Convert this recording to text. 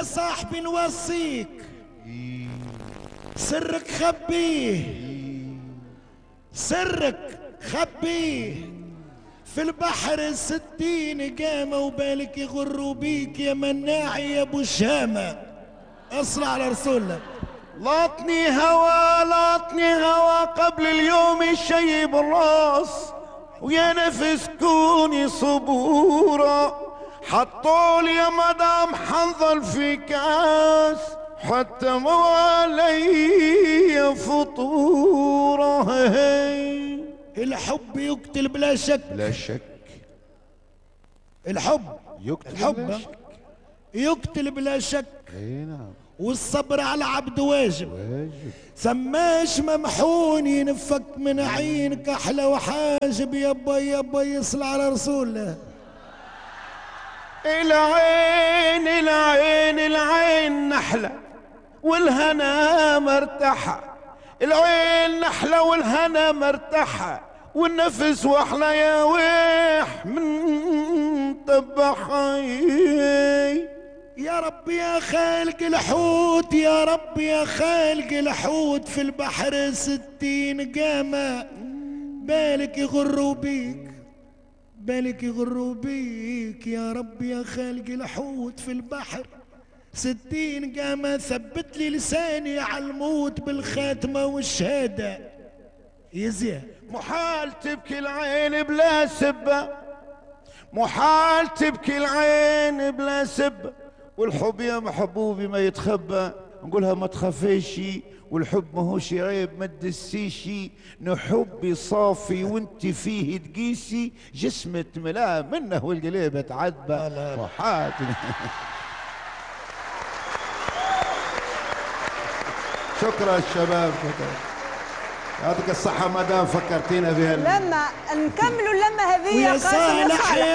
يا صاحبي نوصيك سرك خبيه، سرك خبيه في البحر الستين قامة وبالك يغروا بيك يا مناعي يا ابو شامة. اصلع على رسولك. لاطني هوا لاطني هوا قبل اليوم يشيب الراس، ويا نفس كوني صبورة حطولي يا مدام حنظل في كاس حتى موالي فطورة. الحب يقتل بلا شك، بلا شك الحب يقتل الحب بلا شك. يقتل بلا شك. اي نعم. والصبر على عبد واجب، واجب. سماش ممحون ينفك من عينك احلى وحاجب. يابا يابا يصل على رسوله. العين العين العين نحلة والهنا مرتاحة، العين نحلة والهنا مرتاحة، والنفس وحلة يا ويح من تبعها. يا رب يا خالق الحوت، يا رب يا خالق الحوت في البحر 60 قامة بالك يغروا بيك، بالك يغروا بيك. يا رب يا خالق الحوت في البحر 60 قامة ثبت لي لساني على الموت بالخاتمة والشهادة. يزيد محال تبكي العين بلا سبة، محال تبكي العين بلا سبة، والحب يا محبوبي ما يتخبى. نقولها ما تخافيشي، والحب ماهوش عيب ما تدسيشي، نحب صافي وانت فيه تقيسي، جسم تملاه منه والقليب تعذبى. محال. شكرا الشباب، شكرا. يعطيك الصحة مدام فكرتينا بها. لما نكملوا اللمة هذه يا صالح.